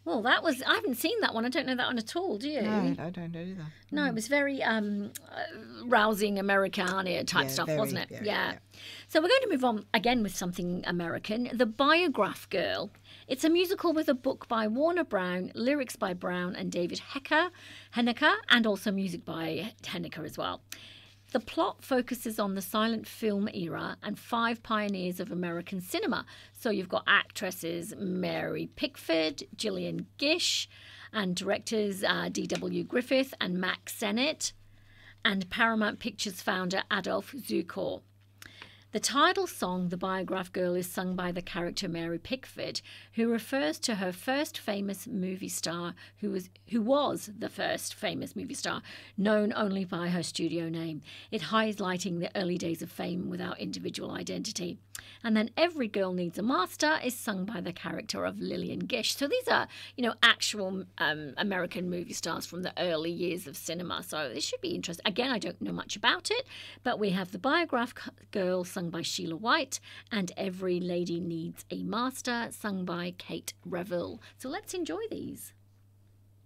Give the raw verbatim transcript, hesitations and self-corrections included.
Well, that was, I haven't seen that one. I don't know that one at all, do you? No, I don't know either. No, it was very um, uh, rousing Americana type Yeah, stuff, very, wasn't it? very, yeah. yeah. So we're going to move on again with something American. The Biograph Girl. It's a musical with a book by Warner Brown, lyrics by Brown and David Hecker, Henniker, and also music by Henniker as well. The plot focuses on the silent film era and five pioneers of American cinema. So you've got actresses Mary Pickford, Gillian Gish, and directors uh, D W Griffith and Mack Sennett, and Paramount Pictures founder Adolph Zukor. The title song, The Biograph Girl, is sung by the character Mary Pickford, who refers to her first famous movie star, who was who was the first famous movie star, known only by her studio name. It highlighting the early days of fame without individual identity. And then Every Girl Needs a Master is sung by the character of Lillian Gish. So these are, you know, actual um, American movie stars from the early years of cinema. So this should be interesting. Again, I don't know much about it, but we have The Biograph Girl sung by Sheila White and Every Lady Needs a Master sung by Kate Reville. So let's enjoy these.